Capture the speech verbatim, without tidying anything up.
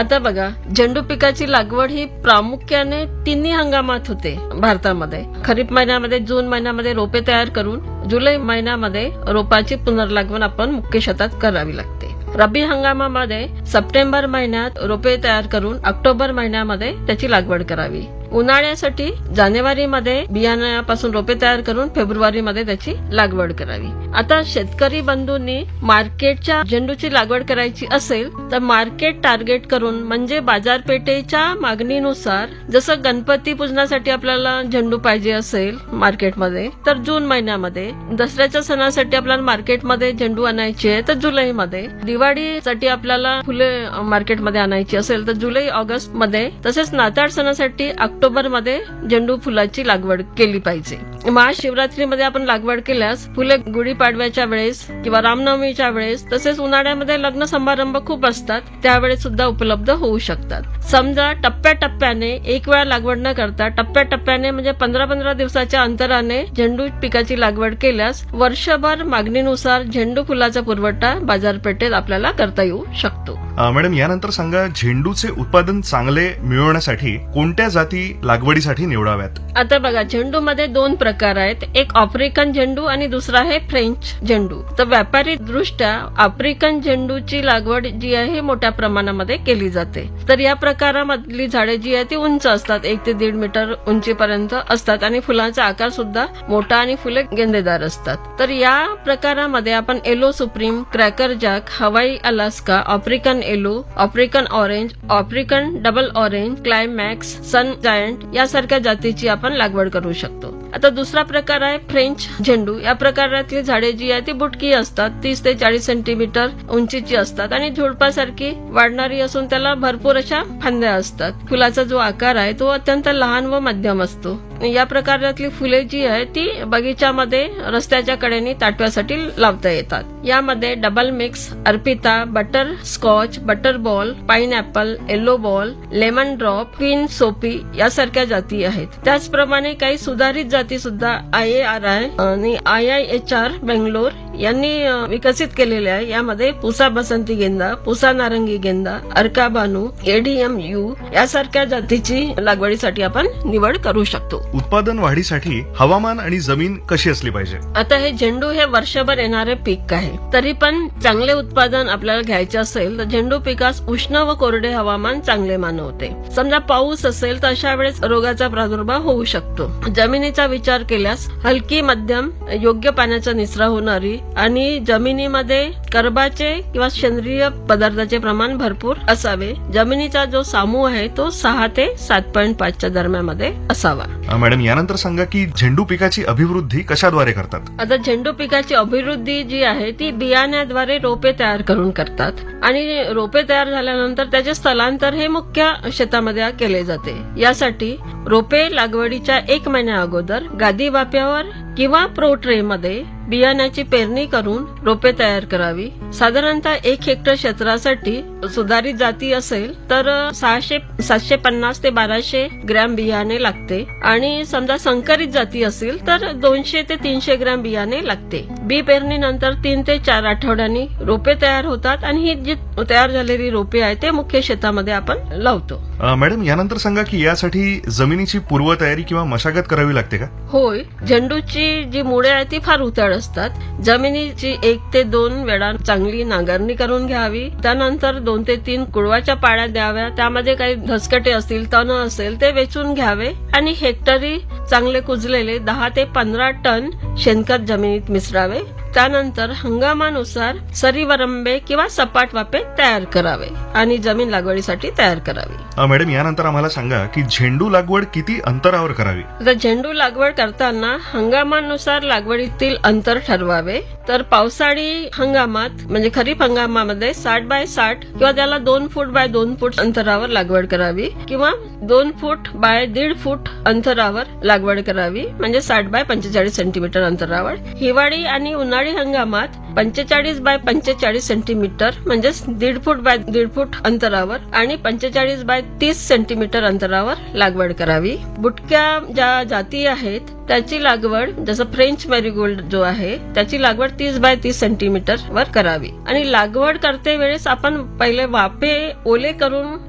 आता बघा, झेंडू पिकाची लागवड ही प्रामुख्याने तिन्ही हंगामात होते भारतामध्ये. खरीप महिन्यामध्ये जून महिन्यामध्ये रोपे तयार करून जुलै महिन्यामध्ये रोपाची पुनर्लागवण आपण मुख्य शेतात करावी लागते. रब्बी हंगामामध्ये सप्टेंबर महिन्यात रोपे तयार करून ऑक्टोबर महिन्यामध्ये त्याची लागवड करावी. उन्हाळ्यासाठी जानेवारीमध्ये बियाण्यापासून रोपे तयार करून फेब्रुवारीमध्ये त्याची लागवड करावी. आता शेतकरी बंधूंनी मार्केटच्या झेंडूची लागवड करायची असेल तर मार्केट टार्गेट करून, म्हणजे बाजारपेठेच्या मागणीनुसार, जसं गणपती पूजनासाठी आपल्याला झेंडू पाहिजे असेल मार्केटमध्ये तर जून महिन्यामध्ये, दसऱ्याच्या सणासाठी आपल्याला मार्केटमध्ये झेंडू आणायचे आहे तर जुलैमध्ये, दिवाळीसाठी आपल्याला फुले मार्केटमध्ये आणायची असेल तर जुलै ऑगस्ट मध्ये, तसेच नाताळ सणासाठी ऑक्टोबर मध्ये झेंडू फुलाची लागवड केली पाहिजे. महाशिवरात्रीमध्ये आपण लागवड केल्यास फुले गुढीपाडव्याच्या वेळेस किंवा रामनवमीच्या वेळेस, तसेच उन्हाळ्यामध्ये लग्न समारंभ खूप असतात त्यावेळेस सुद्धा उपलब्ध होऊ शकतात. समजा टप्प्याटप्प्याने एक वेळा लागवड न करता टप्प्याटप्प्याने म्हणजे पंधरा पंधरा दिवसाच्या अंतराने झेंडू पिकाची लागवड केल्यास वर्षभर मागणीनुसार झेंडू फुलाचा पुरवठा बाजारपेठेत आपल्याला करता येऊ शकतो. मॅडम, यानंतर सांगा, झेंडूचे उत्पादन चांगले मिळवण्यासाठी कोणत्या जाती लागवडीसाठी निवडाव्यात? आता बघा, झेंडू मध्ये दोन प्रकार आहेत. एक आफ्रिकन झेंडू आणि दुसरा आहे फ्रेंच झेंडू. तर व्यापारी दृष्ट्या आफ्रिकन झेंडूची लागवड जी आहे मोठ्या प्रमाणामध्ये केली जाते. तर या प्रकारामधली झाडे जी आहे ती उंच असतात, एक ते दीड मीटर उंचीपर्यंत असतात आणि फुलांचा आकार सुद्धा मोठा आणि फुले गेंदेदार असतात. तर या प्रकारामध्ये आपण येलो सुप्रीम, क्रॅकर जॅक, हवाई Alaska, African yellow, African orange, African double orange, climax, सन जायंट यासारख्या जातीची आपण लागवड करू शकतो. आता दुसरा प्रकार आहे फ्रेंच झेंडू. या प्रकारातली झाडे जी आहे ती बुटकी असतात, तीस ते चाळीस सेंटीमीटर उंचीची असतात आणि झुडपासारखी वाढणारी असून त्याला भरपूर अशा फांद्या असतात. फुलाचा जो आकार आहे तो अत्यंत लहान व मध्यम असतो. या प्रकारातली फुले जी आहे ती बगीच्यामध्ये रस्त्याच्या कडेने ताटव्यासाठी लावता येतात. यामध्ये double mix, Arpita, butter scotch, butter ball, pineapple, yellow ball, lemon drop, queen सोपी यासारख्या जाती आहेत. त्याचप्रमाणे काही सुधारित जाती सुद्धा आय ए आर आय आणि I I H R Bangalore यांनी विकसित केलेल्या आहे. यामध्ये पुसा बसंती गेंदा, पुसा नारंगी गेंदा, अर्का बानू, एडीएम यू यासारख्या जातीची लागवडीसाठी आपण निवड करू शकतो. उत्पादन वाढीसाठी हवामान आणि जमीन कशी असली पाहिजे? आता हे झेंडू हे वर्षभर येणारे पीक आहे. तरी पण चांगले उत्पादन आपल्याला घ्यायचे असेल तर झेंडू पिकास उष्ण व कोरडे हवामान चांगले मानवते. समजा पाऊस असेल तर अशा वेळेस रोगाचा प्रादुर्भाव होऊ शकतो. जमिनीचा विचार केल्यास हलकी, मध्यम, योग्य पाण्याचा निचरा होणारी आणि जमिनीमध्ये कर्बाचे किंवा सेंद्रिय पदार्थाचे प्रमाण भरपूर असावे. जमिनीचा जो सामू आहे तो सहा ते सात पॉईंट पाचच्या दरम्यानमध्ये असावा. मॅडम, यानंतर सांगा की झेंडू पिकाची अभिवृद्धी कशाद्वारे करतात? आता झेंडू पिकाची अभिवृद्धी जी आहे ती बियाण्याद्वारे रोपे तयार करून करतात आणि रोपे तयार झाल्यानंतर त्याचे स्थलांतर हे मुख्य शेतामध्ये केले जाते. यासाठी रोपे लागवडीच्या एक महिन्या अगोदर गादी वाप्यावर किंवा प्रो ट्रे मध्ये बियाण्याची पेरणी करून रोपे तयार करावी. साधारणतः एक हेक्टर क्षेत्रासाठी सुधारित जाती असेल तर सहाशे सातशे पन्नास ते बाराशे ग्रॅम बियाणे लागते आणि समजा संकरित जाती असेल तर दोनशे ते तीनशे ग्रॅम बियाणे लागते. बी पेरणीनंतर तीन ते चार आठवड्यांनी रोपे तयार होतात आणि ही जी तयार झालेली रोपे आहे ते मुख्य शेतामध्ये आपण लावतो. मॅडम, यानंतर सांगा की यासाठी जमिनीची पूर्वतयारी किंवा मशागत करावी लागते का? होय, झेंडूची जी मुळे आहे ती फार उताळ असतात. जमिनीची एक ते दोन वेळा चांगली नांगरणी करून घ्यावी. त्यानंतर दोन ते तीन कुळवाच्या पाळ्या द्याव्या. त्यामध्ये काही धसकटे असतील, तण असेल ते वेचून घ्यावे आणि हेक्टरी चांगले कुजलेले दहा ते पंधरा टन शेणखत जमिनीत मिसळावे. त्यानंतर हंगामानुसार सरीवरंबे किंवा सपाट वापे तयार करावे आणि जमीन लागवडीसाठी तयार करावी. मॅडम, यानंतर आम्हाला सांगा की झेंडू लागवड किती अंतरावर करावी? तर झेंडू लागवड करताना हंगामानुसार लागवडीतील अंतर ठरवावे. तर पावसाळी हंगामात म्हणजे खरीप हंगामामध्ये साठ बाय साठ किंवा त्याला दोन फूट बाय दोन फूट अंतरावर लागवड करावी किंवा दोन फूट बाय दीड फूट अंतरावर लागवड करावी, म्हणजे साठ बाय पंचेचाळीस सेंटीमीटर अंतरावर. हिवाळी आणि उन्हाळी हंगामात पंचेचाळीस बाय पंचेचाळीस सेंटीमीटर म्हणजे दीड फूट बाय दीड फूट अंतरावर आणि पंचेचाळीस बाय तीस सेंटीमीटर अंतरावर लागवड करावी. बुटक्या ज्या जाती आहेत त्याची लागवड, जसं फ्रेंच मॅरीगोल्ड जो आहे त्याची लागवड तीस बाय तीस सेंटीमीटर वर करावी आणि लागवड करते वेळेस आपण पहिले वाफे ओले करून